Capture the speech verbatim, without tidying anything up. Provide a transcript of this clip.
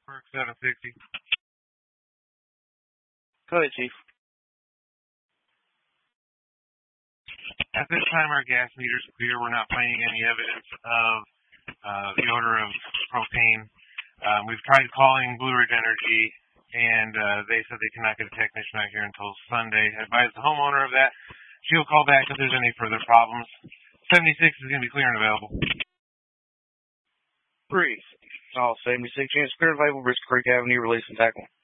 Work seven sixty. Go ahead, Chief. At this time, our gas meters clear. We're not finding any evidence of uh, the odor of propane. Um, we've tried calling Blue Ridge Energy, and uh, they said they cannot get a technician out here until Sunday. I advised the homeowner of that. She'll call back if there's any further problems. seventy-six is going to be clear and available. Three. All seventy-six units clear and available. Brisk Creek Avenue, release and tackle.